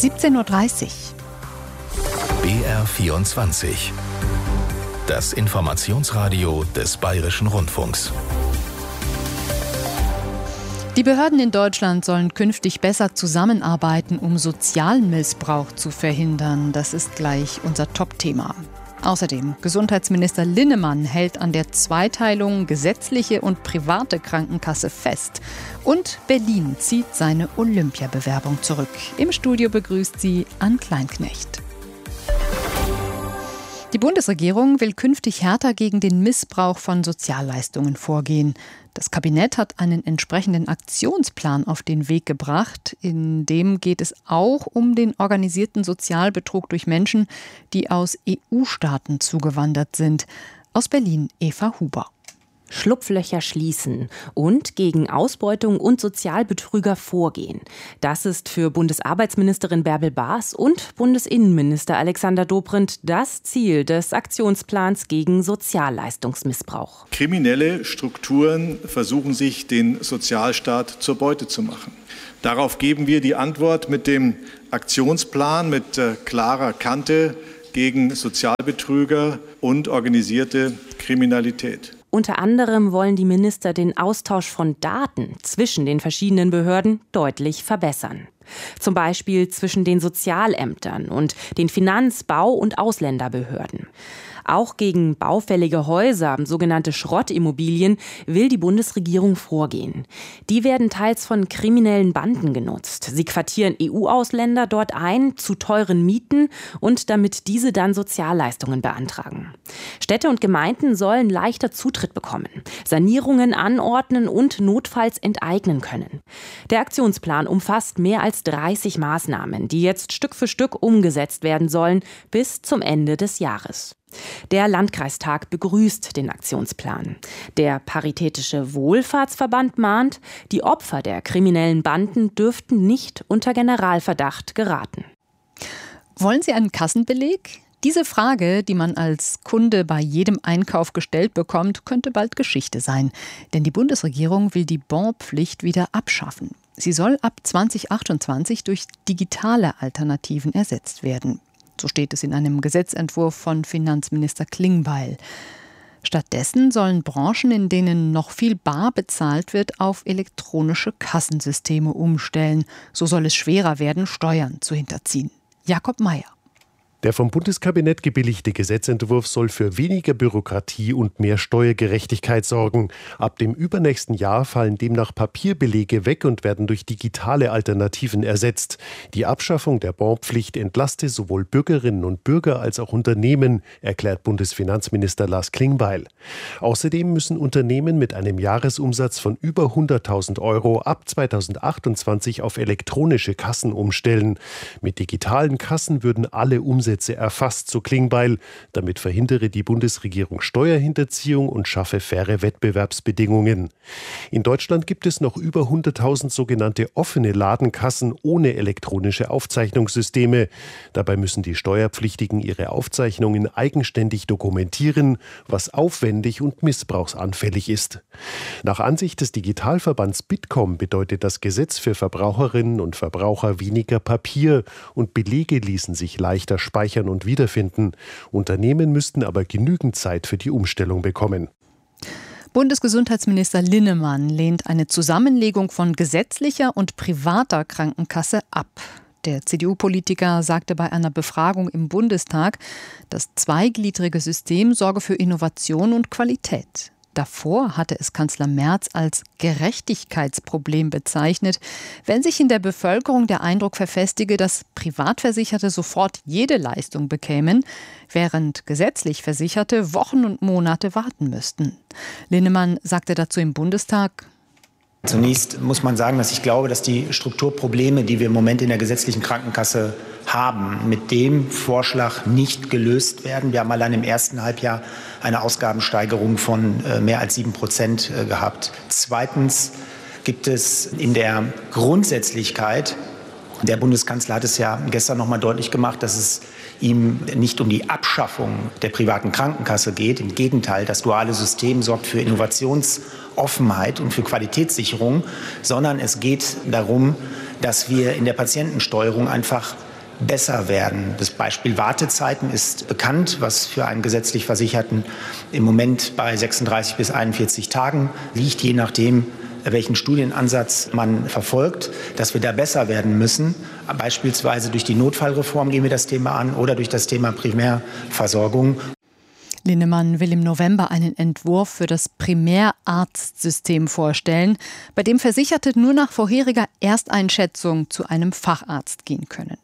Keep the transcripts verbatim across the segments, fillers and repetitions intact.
siebzehn Uhr dreißig. B R vierundzwanzig. Das Informationsradio des Bayerischen Rundfunks. Die Behörden in Deutschland sollen künftig besser zusammenarbeiten, um Sozialmissbrauch zu verhindern. Das ist gleich unser Top-Thema. Außerdem, Gesundheitsminister Linnemann hält an der Zweiteilung gesetzliche und private Krankenkasse fest. Und Berlin zieht seine Olympiabewerbung zurück. Im Studio begrüßt sie Ann Kleinknecht. Die Bundesregierung will künftig härter gegen den Missbrauch von Sozialleistungen vorgehen. Das Kabinett hat einen entsprechenden Aktionsplan auf den Weg gebracht. In dem geht es auch um den organisierten Sozialbetrug durch Menschen, die aus E U-Staaten zugewandert sind. Aus Berlin Eva Huber. Schlupflöcher schließen und gegen Ausbeutung und Sozialbetrüger vorgehen. Das ist für Bundesarbeitsministerin Bärbel Baas und Bundesinnenminister Alexander Dobrindt das Ziel des Aktionsplans gegen Sozialleistungsmissbrauch. Kriminelle Strukturen versuchen sich, den Sozialstaat zur Beute zu machen. Darauf geben wir die Antwort mit dem Aktionsplan mit äh, klarer Kante gegen Sozialbetrüger und organisierte Kriminalität. Unter anderem wollen die Minister den Austausch von Daten zwischen den verschiedenen Behörden deutlich verbessern. Zum Beispiel zwischen den Sozialämtern und den Finanz-, Bau- und Ausländerbehörden. Auch gegen baufällige Häuser, sogenannte Schrottimmobilien, will die Bundesregierung vorgehen. Die werden teils von kriminellen Banden genutzt. Sie quartieren E U-Ausländer dort ein, zu teuren Mieten und damit diese dann Sozialleistungen beantragen. Städte und Gemeinden sollen leichter Zutritt bekommen, Sanierungen anordnen und notfalls enteignen können. Der Aktionsplan umfasst mehr als dreißig Maßnahmen, die jetzt Stück für Stück umgesetzt werden sollen bis zum Ende des Jahres. Der Landkreistag begrüßt den Aktionsplan. Der Paritätische Wohlfahrtsverband mahnt, die Opfer der kriminellen Banden dürften nicht unter Generalverdacht geraten. Wollen Sie einen Kassenbeleg? Diese Frage, die man als Kunde bei jedem Einkauf gestellt bekommt, könnte bald Geschichte sein. Denn die Bundesregierung will die Bonpflicht wieder abschaffen. Sie soll ab zwanzig achtundzwanzig durch digitale Alternativen ersetzt werden. So steht es in einem Gesetzentwurf von Finanzminister Klingbeil. Stattdessen sollen Branchen, in denen noch viel bar bezahlt wird, auf elektronische Kassensysteme umstellen. So soll es schwerer werden, Steuern zu hinterziehen. Jakob Mayer. Der vom Bundeskabinett gebilligte Gesetzentwurf soll für weniger Bürokratie und mehr Steuergerechtigkeit sorgen. Ab dem übernächsten Jahr fallen demnach Papierbelege weg und werden durch digitale Alternativen ersetzt. Die Abschaffung der Bonpflicht entlaste sowohl Bürgerinnen und Bürger als auch Unternehmen, erklärt Bundesfinanzminister Lars Klingbeil. Außerdem müssen Unternehmen mit einem Jahresumsatz von über hunderttausend Euro ab zweitausendachtundzwanzig auf elektronische Kassen umstellen. Mit digitalen Kassen würden alle Umsätze erfasst, so Klingbeil. Damit verhindere die Bundesregierung Steuerhinterziehung und schaffe faire Wettbewerbsbedingungen. In Deutschland gibt es noch über hunderttausend sogenannte offene Ladenkassen ohne elektronische Aufzeichnungssysteme. Dabei müssen die Steuerpflichtigen ihre Aufzeichnungen eigenständig dokumentieren, was aufwendig und missbrauchsanfällig ist. Nach Ansicht des Digitalverbands Bitkom bedeutet das Gesetz für Verbraucherinnen und Verbraucher weniger Papier und Belege ließen sich leichter speichern und wiederfinden. Unternehmen müssten aber genügend Zeit für die Umstellung bekommen. Bundesgesundheitsminister Linnemann lehnt eine Zusammenlegung von gesetzlicher und privater Krankenkasse ab. Der C D U-Politiker sagte bei einer Befragung im Bundestag, das zweigliedrige System sorge für Innovation und Qualität. Davor hatte es Kanzler Merz als Gerechtigkeitsproblem bezeichnet, wenn sich in der Bevölkerung der Eindruck verfestige, dass Privatversicherte sofort jede Leistung bekämen, während gesetzlich Versicherte Wochen und Monate warten müssten. Linnemann sagte dazu im Bundestag: Zunächst muss man sagen, dass ich glaube, dass die Strukturprobleme, die wir im Moment in der gesetzlichen Krankenkasse haben, mit dem Vorschlag nicht gelöst werden. Wir haben allein im ersten Halbjahr eine Ausgabensteigerung von äh, mehr als sieben Prozent äh, gehabt. Zweitens gibt es in der Grundsätzlichkeit, der Bundeskanzler hat es ja gestern noch mal deutlich gemacht, dass es ihm nicht um die Abschaffung der privaten Krankenkasse geht. Im Gegenteil, das duale System sorgt für Innovationsoffenheit und für Qualitätssicherung, sondern es geht darum, dass wir in der Patientensteuerung einfach besser werden. Das Beispiel Wartezeiten ist bekannt, was für einen gesetzlich Versicherten im Moment bei sechsunddreißig bis einundvierzig Tagen liegt, je nachdem, welchen Studienansatz man verfolgt, dass wir da besser werden müssen. Beispielsweise durch die Notfallreform gehen wir das Thema an oder durch das Thema Primärversorgung. Linnemann will im November einen Entwurf für das Primärarztsystem vorstellen, bei dem Versicherte nur nach vorheriger Ersteinschätzung zu einem Facharzt gehen können.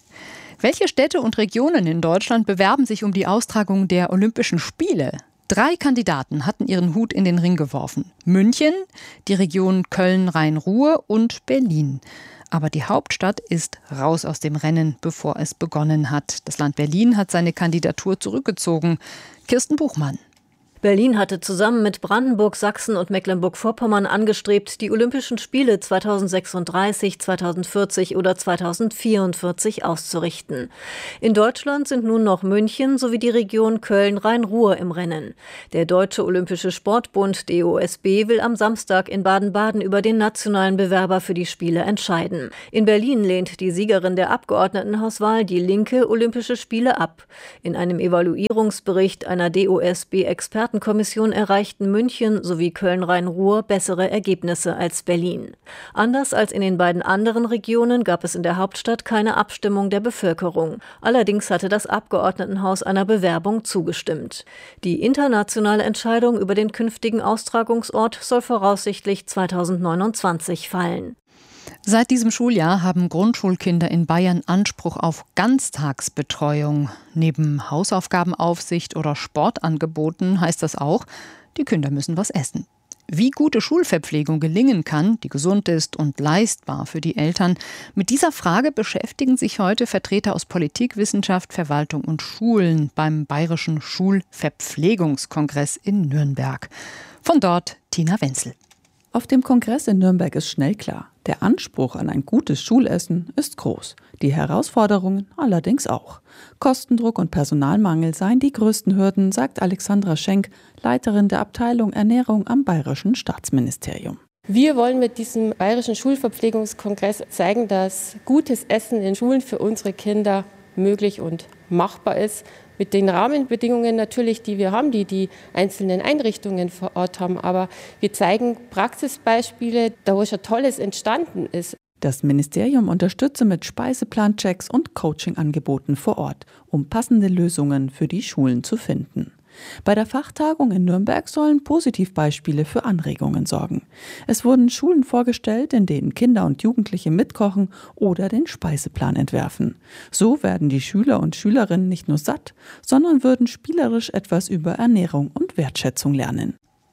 Welche Städte und Regionen in Deutschland bewerben sich um die Austragung der Olympischen Spiele? Drei Kandidaten hatten ihren Hut in den Ring geworfen. München, die Region Köln-Rhein-Ruhr und Berlin. Aber die Hauptstadt ist raus aus dem Rennen, bevor es begonnen hat. Das Land Berlin hat seine Kandidatur zurückgezogen. Kirsten Buchmann. Berlin hatte zusammen mit Brandenburg, Sachsen und Mecklenburg-Vorpommern angestrebt, die Olympischen Spiele zweitausendsechsunddreißig, zweitausendvierzig oder zweitausendvierundvierzig auszurichten. In Deutschland sind nun noch München sowie die Region Köln-Rhein-Ruhr im Rennen. Der Deutsche Olympische Sportbund D O S B will am Samstag in Baden-Baden über den nationalen Bewerber für die Spiele entscheiden. In Berlin lehnt die Siegerin der Abgeordnetenhauswahl, die Linke, Olympische Spiele ab. In einem Evaluierungsbericht einer D O S B-Experten Kommission erreichten München sowie Köln-Rhein-Ruhr bessere Ergebnisse als Berlin. Anders als in den beiden anderen Regionen gab es in der Hauptstadt keine Abstimmung der Bevölkerung. Allerdings hatte das Abgeordnetenhaus einer Bewerbung zugestimmt. Die internationale Entscheidung über den künftigen Austragungsort soll voraussichtlich zweitausendneunundzwanzig fallen. Seit diesem Schuljahr haben Grundschulkinder in Bayern Anspruch auf Ganztagsbetreuung. Neben Hausaufgabenaufsicht oder Sportangeboten heißt das auch, die Kinder müssen was essen. Wie gute Schulverpflegung gelingen kann, die gesund ist und leistbar für die Eltern, mit dieser Frage beschäftigen sich heute Vertreter aus Politik, Wissenschaft, Verwaltung und Schulen beim Bayerischen Schulverpflegungskongress in Nürnberg. Von dort Tina Wenzel. Auf dem Kongress in Nürnberg ist schnell klar, der Anspruch an ein gutes Schulessen ist groß, die Herausforderungen allerdings auch. Kostendruck und Personalmangel seien die größten Hürden, sagt Alexandra Schenk, Leiterin der Abteilung Ernährung am Bayerischen Staatsministerium. Wir wollen mit diesem Bayerischen Schulverpflegungskongress zeigen, dass gutes Essen in Schulen für unsere Kinder möglich und machbar ist. Mit den Rahmenbedingungen natürlich, die wir haben, die die einzelnen Einrichtungen vor Ort haben. Aber wir zeigen Praxisbeispiele, da wo schon Tolles entstanden ist. Das Ministerium unterstütze mit Speiseplanchecks und Coachingangeboten vor Ort, um passende Lösungen für die Schulen zu finden. Bei der Fachtagung in Nürnberg sollen Positivbeispiele für Anregungen sorgen. Es wurden Schulen vorgestellt, in denen Kinder und Jugendliche mitkochen oder den Speiseplan entwerfen. So werden die Schüler und Schülerinnen nicht nur satt, sondern würden spielerisch etwas über Ernährung und Wertschätzung lernen.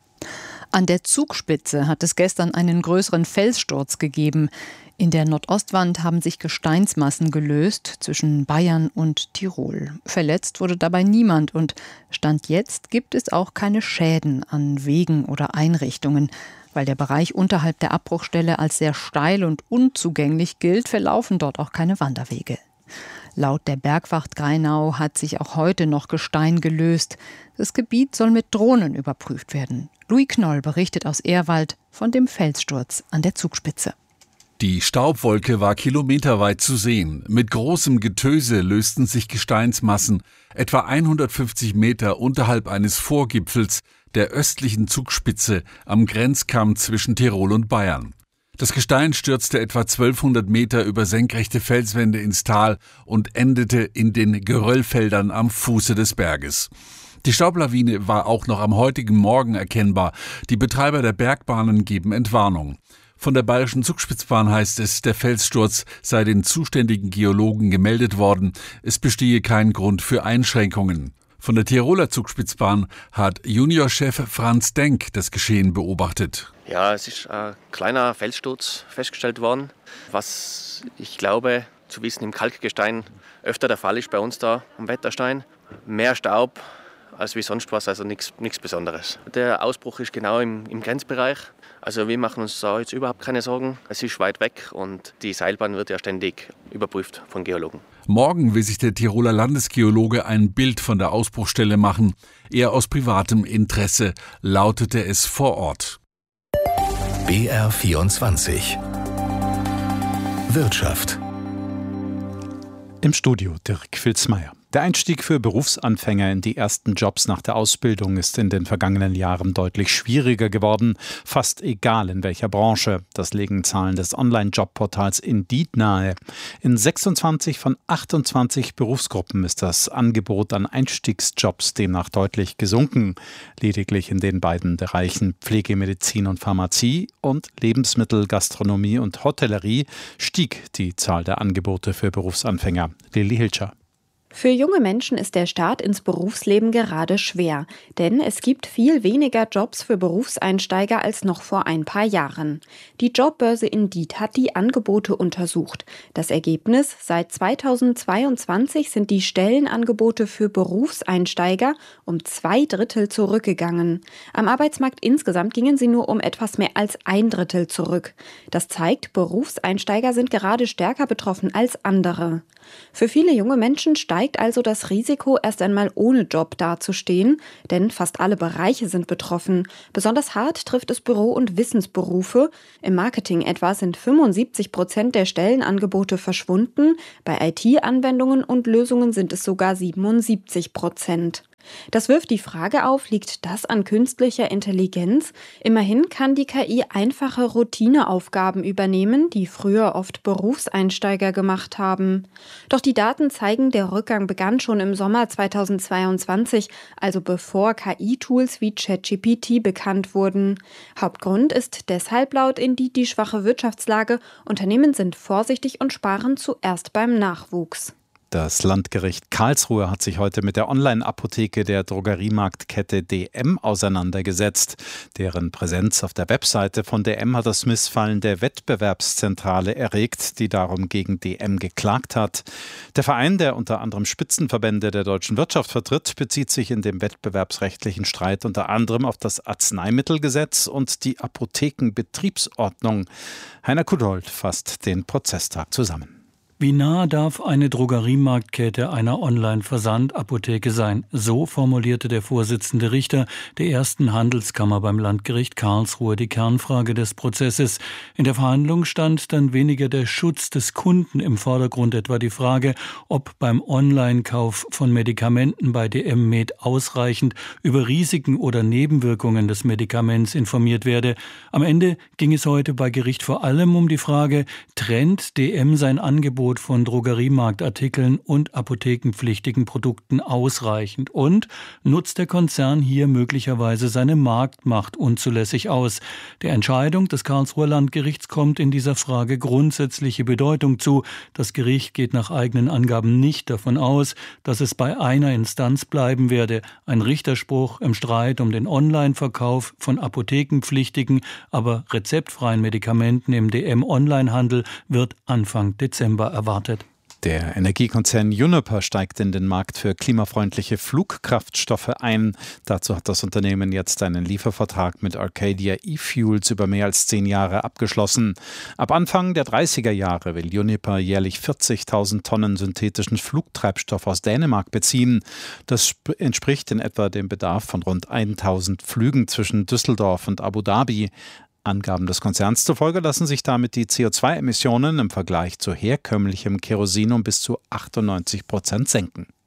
An der Zugspitze hat es gestern einen größeren Felssturz gegeben. In der Nordostwand haben sich Gesteinsmassen gelöst zwischen Bayern und Tirol. Verletzt wurde dabei niemand und Stand jetzt gibt es auch keine Schäden an Wegen oder Einrichtungen. Weil der Bereich unterhalb der Abbruchstelle als sehr steil und unzugänglich gilt, verlaufen dort auch keine Wanderwege. Laut der Bergwacht Grainau hat sich auch heute noch Gestein gelöst. Das Gebiet soll mit Drohnen überprüft werden. Louis Knoll berichtet aus Ehrwald von dem Felssturz an der Zugspitze. Die Staubwolke war kilometerweit zu sehen. Mit großem Getöse lösten sich Gesteinsmassen etwa hundertfünfzig Meter unterhalb eines Vorgipfels der östlichen Zugspitze am Grenzkamm zwischen Tirol und Bayern. Das Gestein stürzte etwa zwölfhundert Meter über senkrechte Felswände ins Tal und endete in den Geröllfeldern am Fuße des Berges. Die Staublawine war auch noch am heutigen Morgen erkennbar. Die Betreiber der Bergbahnen geben Entwarnung. Von der Bayerischen Zugspitzbahn heißt es, der Felssturz sei den zuständigen Geologen gemeldet worden. Es bestehe kein Grund für Einschränkungen. Von der Tiroler Zugspitzbahn hat Juniorchef Franz Denk das Geschehen beobachtet. Ja, es ist ein kleiner Felssturz festgestellt worden, was ich glaube zu wissen im Kalkgestein öfter der Fall ist bei uns da am Wetterstein. Mehr Staub als wie sonst was, also nichts nichts Besonderes. Der Ausbruch ist genau im, im Grenzbereich. Also wir machen uns da jetzt überhaupt keine Sorgen. Es ist weit weg und die Seilbahn wird ja ständig überprüft von Geologen. Morgen will sich der Tiroler Landesgeologe ein Bild von der Ausbruchstelle machen. Eher aus privatem Interesse, lautete es vor Ort. B R vierundzwanzig Wirtschaft. Im Studio Dirk Filzmeier. Der Einstieg für Berufsanfänger in die ersten Jobs nach der Ausbildung ist in den vergangenen Jahren deutlich schwieriger geworden, fast egal in welcher Branche. Das legen Zahlen des Online-Jobportals Indeed nahe. In sechsundzwanzig von achtundzwanzig Berufsgruppen ist das Angebot an Einstiegsjobs demnach deutlich gesunken. Lediglich in den beiden Bereichen Pflege, Medizin und Pharmazie und Lebensmittel, Gastronomie und Hotellerie stieg die Zahl der Angebote für Berufsanfänger. Lilly Hilscher. Für junge Menschen ist der Start ins Berufsleben gerade schwer, denn es gibt viel weniger Jobs für Berufseinsteiger als noch vor ein paar Jahren. Die Jobbörse Indeed hat die Angebote untersucht. Das Ergebnis: Seit zweitausendzweiundzwanzig sind die Stellenangebote für Berufseinsteiger um zwei Drittel zurückgegangen. Am Arbeitsmarkt insgesamt gingen sie nur um etwas mehr als ein Drittel zurück. Das zeigt, Berufseinsteiger sind gerade stärker betroffen als andere. Für viele junge Menschen steigt also das Risiko, erst einmal ohne Job dazustehen, denn fast alle Bereiche sind betroffen. Besonders hart trifft es Büro- und Wissensberufe. Im Marketing etwa sind fünfundsiebzig Prozent der Stellenangebote verschwunden. Bei I T-Anwendungen und Lösungen sind es sogar siebenundsiebzig Prozent. Das wirft die Frage auf, liegt das an künstlicher Intelligenz? Immerhin kann die K I einfache Routineaufgaben übernehmen, die früher oft Berufseinsteiger gemacht haben. Doch die Daten zeigen, der Rückgang begann schon im Sommer zweitausendzweiundzwanzig, also bevor K I-Tools wie ChatGPT bekannt wurden. Hauptgrund ist deshalb laut Indeed die schwache Wirtschaftslage. Unternehmen sind vorsichtig und sparen zuerst beim Nachwuchs. Das Landgericht Karlsruhe hat sich heute mit der Online-Apotheke der Drogeriemarktkette D M auseinandergesetzt. Deren Präsenz auf der Webseite von D M hat das Missfallen der Wettbewerbszentrale erregt, die darum gegen D M geklagt hat. Der Verein, der unter anderem Spitzenverbände der deutschen Wirtschaft vertritt, bezieht sich in dem wettbewerbsrechtlichen Streit unter anderem auf das Arzneimittelgesetz und die Apothekenbetriebsordnung. Heiner Kudoldt fasst den Prozesstag zusammen. Wie nah darf eine Drogeriemarktkette einer Online-Versandapotheke sein? So formulierte der Vorsitzende Richter der ersten Handelskammer beim Landgericht Karlsruhe die Kernfrage des Prozesses. In der Verhandlung stand dann weniger der Schutz des Kunden im Vordergrund, etwa die Frage, ob beim Online-Kauf von Medikamenten bei D M Med ausreichend über Risiken oder Nebenwirkungen des Medikaments informiert werde. Am Ende ging es heute bei Gericht vor allem um die Frage, trennt D M sein Angebot von Drogeriemarktartikeln und apothekenpflichtigen Produkten ausreichend und nutzt der Konzern hier möglicherweise seine Marktmacht unzulässig aus. Der Entscheidung des Karlsruher Landgerichts kommt in dieser Frage grundsätzliche Bedeutung zu. Das Gericht geht nach eigenen Angaben nicht davon aus, dass es bei einer Instanz bleiben werde. Ein Richterspruch im Streit um den Online-Verkauf von apothekenpflichtigen, aber rezeptfreien Medikamenten im D M-Onlinehandel wird Anfang Dezember erwartet. Der Energiekonzern Uniper steigt in den Markt für klimafreundliche Flugkraftstoffe ein. Dazu hat das Unternehmen jetzt einen Liefervertrag mit Arcadia E-Fuels über mehr als zehn Jahre abgeschlossen. Ab Anfang der dreißiger Jahre will Uniper jährlich vierzigtausend Tonnen synthetischen Flugtreibstoff aus Dänemark beziehen. Das entspricht in etwa dem Bedarf von rund tausend Flügen zwischen Düsseldorf und Abu Dhabi. Angaben des Konzerns zufolge lassen sich damit die C O zwei Emissionen im Vergleich zu herkömmlichem Kerosin um bis zu achtundneunzig Prozent senken.